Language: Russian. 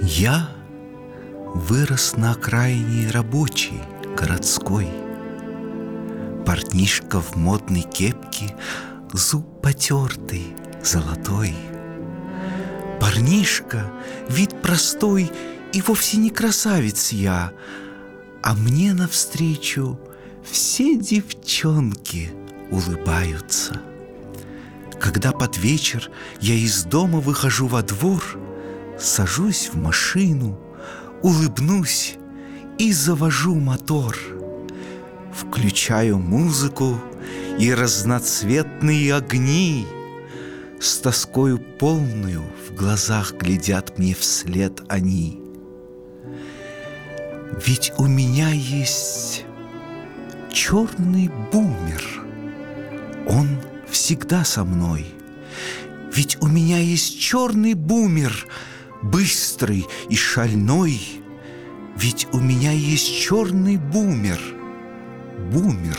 Я вырос на окраине рабочей, городской. Парнишка в модной кепке, зуб потертый, золотой. Парнишка, вид простой, и вовсе не красавец я, а мне навстречу все девчонки улыбаются. Когда под вечер я из дома выхожу во двор, сажусь в машину, улыбнусь и завожу мотор. Включаю музыку и разноцветные огни. С тоскою полную в глазах глядят мне вслед они. Ведь у меня есть черный бумер, он всегда со мной. Ведь у меня есть черный бумер, быстрый и шальной. Ведь у меня есть черный бумер, бумер